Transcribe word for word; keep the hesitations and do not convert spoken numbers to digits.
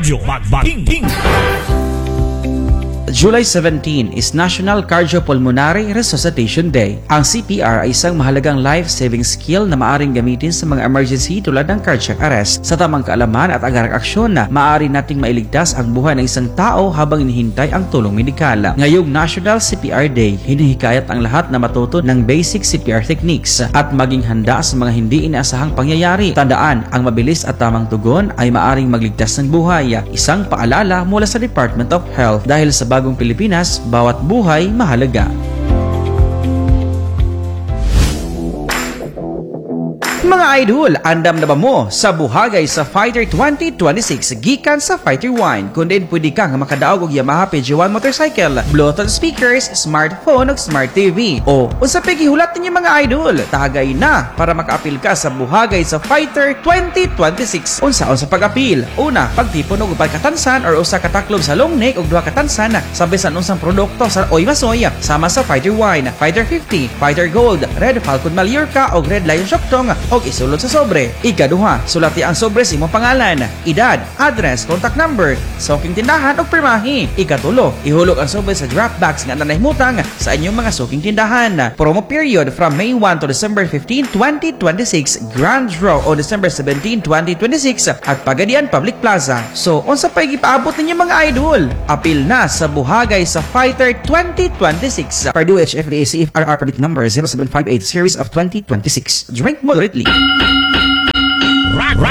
Radyo Magbating. July seventeenth is National Cardiopulmonary Resuscitation Day. Ang C P R ay isang mahalagang life-saving skill na maaring gamitin sa mga emergency tulad ng cardiac arrest. Sa tamang kaalaman at agarang aksyon na maaari nating mailigtas ang buhay ng isang tao habang inihintay ang tulong medikal. Ngayong National C P R Day, hinihikayat ang lahat na matuto ng basic C P R techniques at maging handa sa mga hindi inaasahang pangyayari. Tandaan, ang mabilis at tamang tugon ay maaring magligtas ng buhay. Isang paalala mula sa Department of Health dahil sa bagong Pilipinas, bawat buhay mahalaga. Mga idol, andam na ba mo sa buhagay sa Fighter twenty twenty-six gikan sa Fighter one? Kung din pwede kang makadaog og Yamaha P G one motorcycle, Bluetooth speakers, smartphone ug smart T V. O unsa pa gihulat ninyo mga idol? Tagay na para makaapil ka sa buhagay sa Fighter twenty twenty-six. Unsaon sa pag-apil? Una, pagtipon og upat katansan or usa ka taklob sa long neck ug duha katansan sabay sa unsang produkto sa Oy Masoy sama sa Fighter one, Fighter fifty, Fighter Gold, Red Falcon Mallorca ug Red Lion Shoktong og isulod sa sobre. Ikaduha, sulati ang sobre sa imong pangalan, edad, address, contact number, suking tindahan ug pirmahi. Ikatulo, ihulog ang sobre sa draft box nga nanahimutang sa inyong mga suking tindahan. Promo period from May one to December fifteenth, twenty twenty-six. Grand draw on December seventeenth, twenty twenty-six at Pagadian Public Plaza. So, unsa pa gipaabot ninyo mga idol? Apil na sa buhagay sa Fighter twenty twenty-six. Purdue H F D A C F R R permit number zero seven five eight series of twenty twenty-six. Drink moderately.